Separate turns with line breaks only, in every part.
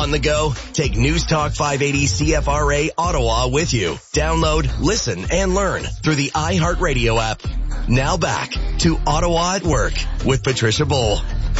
On the go? Take News Talk 580 CFRA Ottawa with you. Download, listen, and learn through the iHeartRadio app. Now back to Ottawa at Work with Patricia Bowl.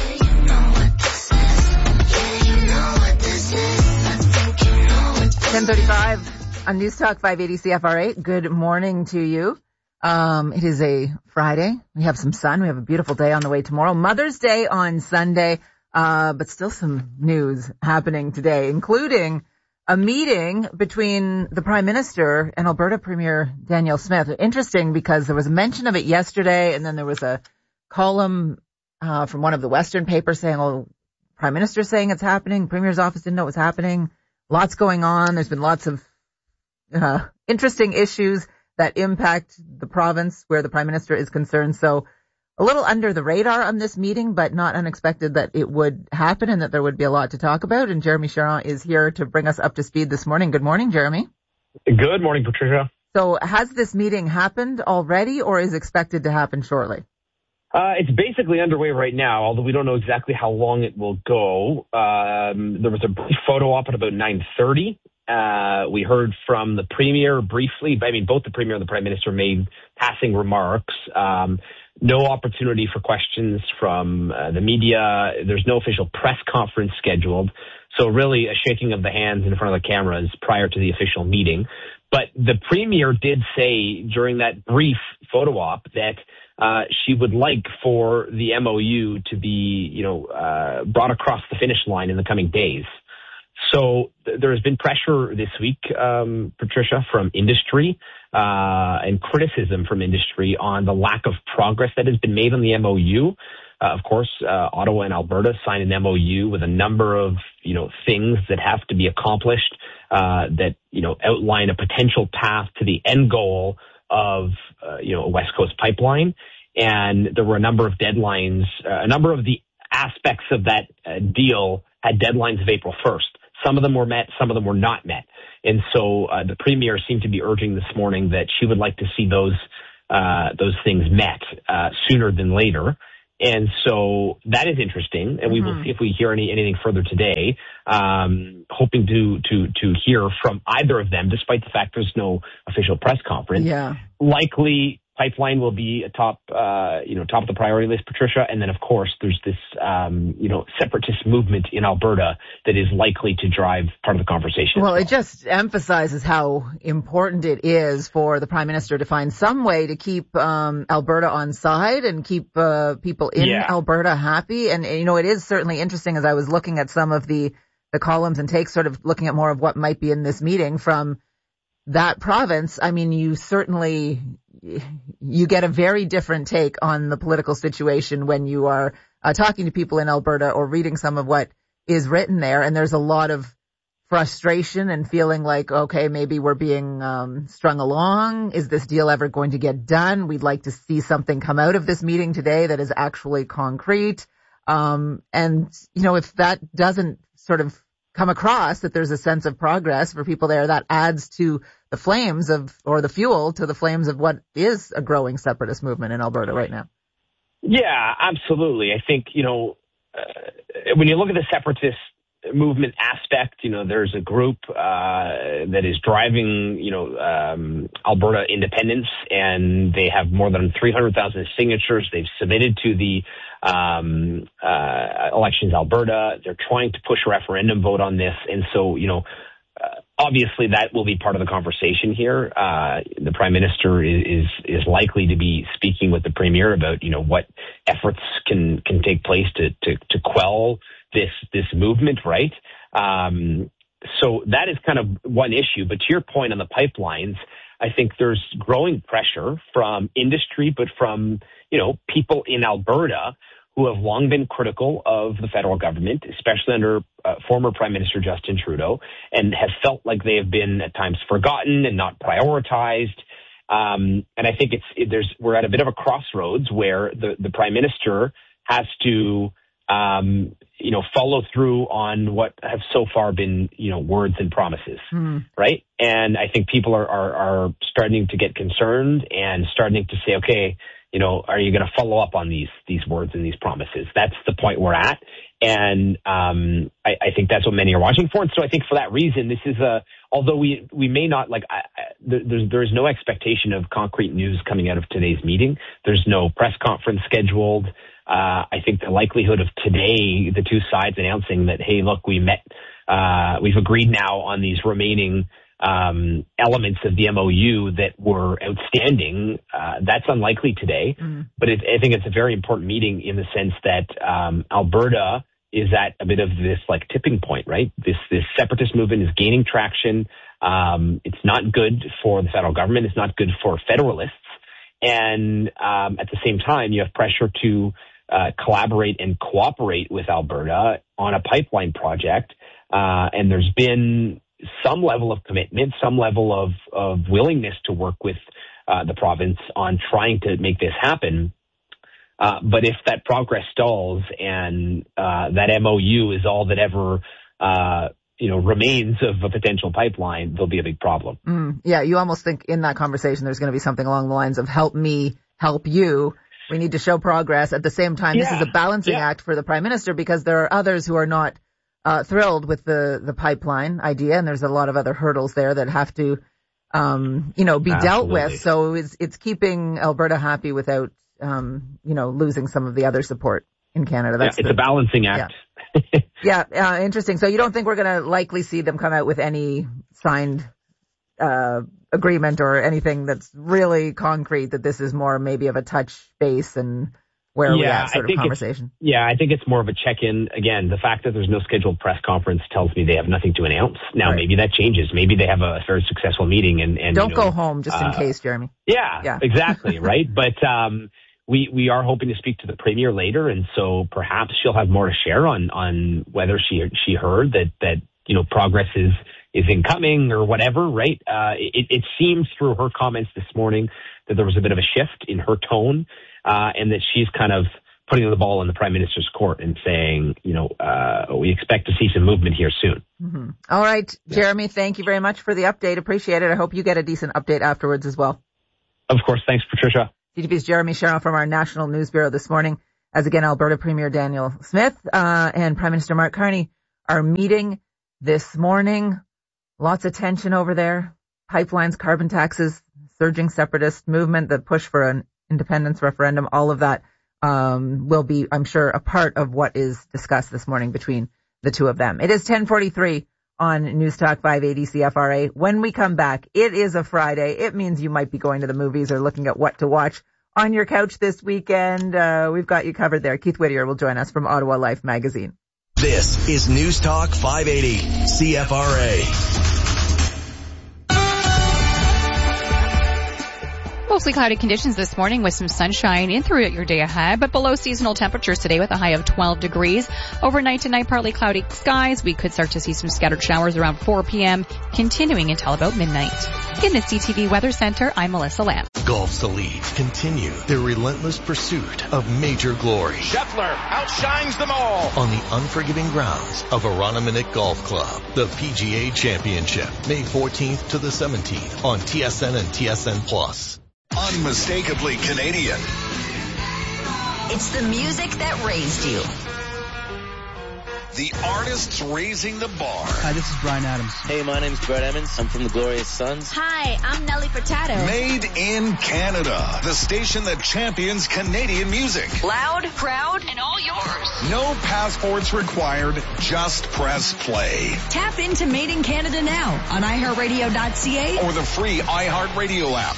10:35 on News Talk 580 CFRA. Good morning to you. It is a Friday. We have some sun. We have a beautiful day on the way tomorrow. Mother's Day on Sunday, but still some news happening today, including a meeting between the Prime Minister and Alberta Premier Danielle Smith. Interesting because there was a mention of it yesterday, and then there was a column from one of the Western papers saying, well, Prime Minister saying it's happening. Premier's office didn't know it was happening. Lots going on. There's been lots of interesting issues that impact the province where the Prime Minister is concerned. So a little under the radar on this meeting, but not unexpected that it would happen and that there would be a lot to talk about. And Jeremy Charron is here to bring us up to speed this morning. Good morning, Jeremy.
Good morning, Patricia.
So has this meeting happened already or is expected to happen shortly?
It's basically underway right now, although we don't know exactly how long it will go. There was a brief photo op at about 9:30. We heard from the Premier briefly. I mean, both the Premier and the Prime Minister made passing remarks. No opportunity for questions from the media. There's no official press conference scheduled. So really a shaking of the hands in front of the cameras prior to the official meeting. But the Premier did say during that brief photo op that she would like for the MOU to be, brought across the finish line in the coming days. So there has been pressure this week, Patricia, from industry and criticism from industry on the lack of progress that has been made on the MOU. Of course, Ottawa and Alberta signed an MOU with a number of, things that have to be accomplished that, outline a potential path to the end goal of, a West Coast pipeline. And there were a number of deadlines, a number of the aspects of that deal had deadlines of April 1st. Some of them were met, some of them were not met. And so the Premier seemed to be urging this morning that she would like to see those things met sooner than later. And so that is interesting, and we will see if we hear anything further today. Hoping to hear from either of them, despite the fact there's no official press conference.
Yeah.
Likely, pipeline will be top of the priority list, Patricia. And then, of course, there's this, separatist movement in Alberta that is likely to drive part of the conversation.
Well, it just emphasizes how important it is for the Prime Minister to find some way to keep Alberta on side and keep people in Alberta happy. And, it is certainly interesting as I was looking at some of the columns and takes, sort of looking at more of what might be in this meeting from that province. I mean, you get a very different take on the political situation when you are talking to people in Alberta or reading some of what is written there. And there's a lot of frustration and feeling like, okay, maybe we're being strung along. Is this deal ever going to get done? We'd like to see something come out of this meeting today that is actually concrete. And, if that doesn't sort of come across that there's a sense of progress for people there, that adds to the flames the fuel to the flames of what is a growing separatist movement in Alberta right now.
Yeah, absolutely. I think, when you look at the separatist movement aspect, there's a group that is driving, Alberta independence, and they have more than 300,000 signatures. They've submitted to the Elections Alberta. They're trying to push a referendum vote on this. And so, obviously that will be part of the conversation here. The Prime Minister is likely to be speaking with the Premier about, what efforts can take place to quell this movement, right? So that is kind of one issue. But to your point on the pipelines, I think there's growing pressure from industry, but from, people in Alberta who have long been critical of the federal government, especially under former Prime Minister Justin Trudeau, and have felt like they have been at times forgotten and not prioritized. And I think we're at a bit of a crossroads where the Prime Minister has to, follow through on what have so far been, words and promises, right? And I think people are starting to get concerned and starting to say, okay, are you going to follow up on these words and these promises? That's the point we're at. And I think that's what many are watching for. And so I think for that reason, this is although we may not there's no expectation of concrete news coming out of today's meeting. There's no press conference scheduled. I think the likelihood of today, the two sides announcing that, hey, look, we've agreed now on these remaining elements of the MOU that were outstanding, that's unlikely today. But I think it's a very important meeting in the sense that Alberta is at a bit of this tipping point, right? This separatist movement is gaining traction. It's not good for the federal government. It's not good for federalists. And at the same time, you have pressure to collaborate and cooperate with Alberta on a pipeline project. And there's been some level of commitment, some level of willingness to work with the province on trying to make this happen. But if that progress stalls and that MOU is all that ever remains of a potential pipeline, there'll be a big problem.
Yeah, you almost think in that conversation there's going to be something along the lines of help me, help you. We need to show progress. At the same time, this is a balancing act for the Prime Minister because there are others who are not thrilled with the pipeline idea, and there's a lot of other hurdles there that have to be dealt with. So it's keeping Alberta happy without losing some of the other support in Canada.
It's a balancing act.
Yeah, interesting. So you don't think we're going to likely see them come out with any signed agreement or anything that's really concrete, that this is more maybe of a touch base and where we at sort of conversation?
I think it's more of a check-in. Again, the fact that there's no scheduled press conference tells me they have nothing to announce. Now, maybe that changes. Maybe they have a very successful meeting and
don't go home just in case, Jeremy.
Yeah. Exactly, right? But we are hoping to speak to the Premier later, and so perhaps she'll have more to share on whether she heard that progress is incoming or whatever, right? It seems through her comments this morning that there was a bit of a shift in her tone, and that she's kind of putting the ball in the Prime Minister's court and saying, we expect to see some movement here soon.
Mm-hmm. All right, Jeremy, thank you very much for the update. Appreciate it. I hope you get a decent update afterwards as well.
Of course. Thanks, Patricia.
CTV's Jeremy Sharon from our National News Bureau this morning, as again, Alberta Premier Daniel Smith and Prime Minister Mark Carney are meeting this morning. Lots of tension over there. Pipelines, carbon taxes, surging separatist movement, the push for an independence referendum, all of that will be, I'm sure, a part of what is discussed this morning between the two of them. It is 10:43 on News Talk 580 CFRA. When we come back, it is a Friday. It means you might be going to the movies or looking at what to watch on your couch this weekend. We've got you covered there. Keith Whittier will join us from Ottawa Life magazine.
This is News Talk 580 CFRA.
Mostly cloudy conditions this morning with some sunshine in throughout your day ahead, but below seasonal temperatures today with a high of 12 degrees. Overnight tonight, partly cloudy skies. We could start to see some scattered showers around 4 p.m., continuing until about midnight. In the CTV Weather Center, I'm Melissa Lamb.
Golf's elite continue their relentless pursuit of major glory.
Scheffler outshines them all
on the unforgiving grounds of Aranaminuk Golf Club. The PGA Championship, May 14th to the 17th on TSN and TSN Plus.
Unmistakably Canadian.
It's the music that raised you.
The artists raising the bar.
Hi, this is Bryan Adams.
Hey, my name's Brett Emmons. I'm from the Glorious Sons.
Hi, I'm Nelly Furtado.
Made in Canada. The station that champions Canadian music.
Loud, proud, and all yours.
No passports required. Just press play.
Tap into Made in Canada now on iHeartRadio.ca
or the free iHeartRadio app.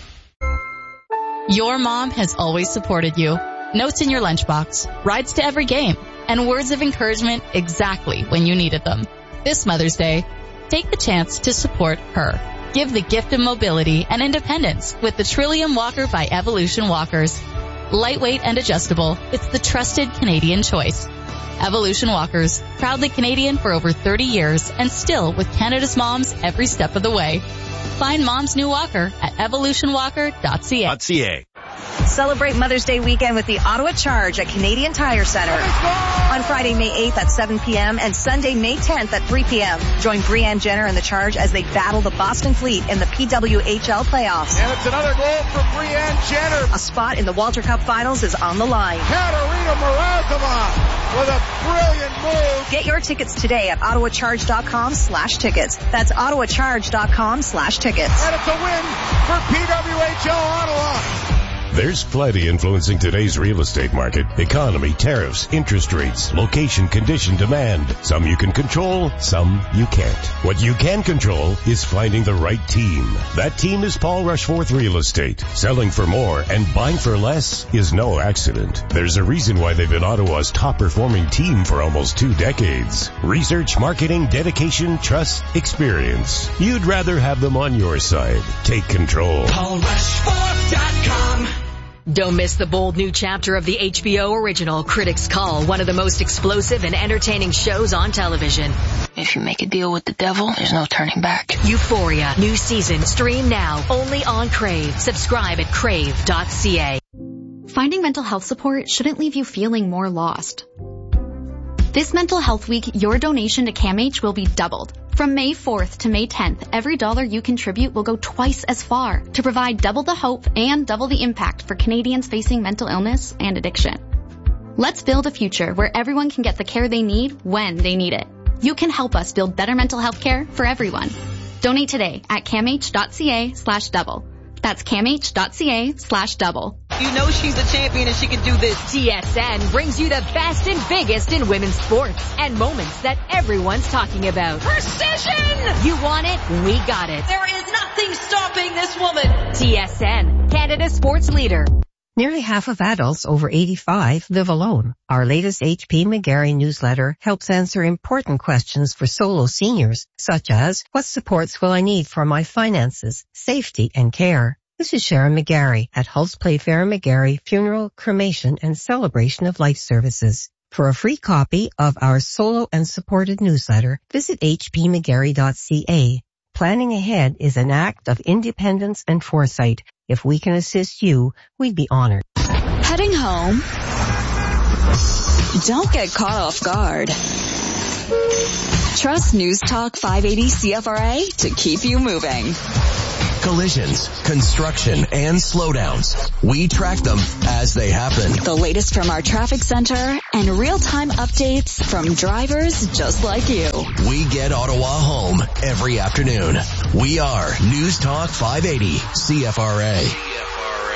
Your mom has always supported you. Notes in your lunchbox, rides to every game, and words of encouragement exactly when you needed them. This Mother's Day, take the chance to support her. Give the gift of mobility and independence with the Trillium Walker by Evolution Walkers. Lightweight and adjustable, it's the trusted Canadian choice. Evolution Walkers, proudly Canadian for over 30 years and still with Canada's moms every step of the way. Find Mom's new walker at evolutionwalker.ca.
Celebrate Mother's Day weekend with the Ottawa Charge at Canadian Tire Center. On Friday, May 8th at 7 p.m. and Sunday, May 10th at 3 p.m. Join Brianne Jenner and the Charge as they battle the Boston Fleet in the PWHL playoffs.
And it's another goal for Brianne Jenner.
A spot in the Walter Cup Finals is on the line.
Katerina Murazova with a brilliant move.
Get your tickets today at ottawacharge.com/tickets. That's ottawacharge.com/tickets.
And it's a win for PWHL Ottawa.
There's plenty influencing today's real estate market. Economy, tariffs, interest rates, location, condition, demand. Some you can control, some you can't. What you can control is finding the right team. That team is Paul Rushforth Real Estate. Selling for more and buying for less is no accident. There's a reason why they've been Ottawa's top performing team for almost 2 decades. Research, marketing, dedication, trust, experience. You'd rather have them on your side. Take control.
PaulRushforth.com.
Don't miss the bold new chapter of the HBO original Critics Call, one of the most explosive and entertaining shows on television.
If you make a deal with the devil, there's no turning back.
Euphoria, new season, stream now, only on Crave. Subscribe at crave.ca.
Finding mental health support shouldn't leave you feeling more lost. This Mental Health Week, your donation to CAMH will be doubled. From May 4th to May 10th, every dollar you contribute will go twice as far to provide double the hope and double the impact for Canadians facing mental illness and addiction. Let's build a future where everyone can get the care they need when they need it. You can help us build better mental health care for everyone. Donate today at camh.ca/double. That's camh.ca/double.
You know she's a champion and she can do this.
TSN brings you the best and biggest in women's sports and moments that everyone's talking about.
Precision!
You want it? We got it.
There is nothing stopping this woman.
TSN, Canada's sports leader.
Nearly half of adults over 85 live alone. Our latest HP McGarry newsletter helps answer important questions for solo seniors, such as, what supports will I need for my finances, safety, and care? This is Sharon McGarry at Hulse Playfair McGarry Funeral, Cremation, and Celebration of Life Services. For a free copy of our solo and supported newsletter, visit hpmcgarry.ca. Planning ahead is an act of independence and foresight. If we can assist you, we'd be honored.
Heading home? Don't get caught off guard. Trust News Talk 580 CFRA to keep you moving.
Collisions, construction, and slowdowns. We track them as they happen.
The latest from our traffic center and real-time updates from drivers just like you.
We get Ottawa home every afternoon. We are News Talk 580 CFRA.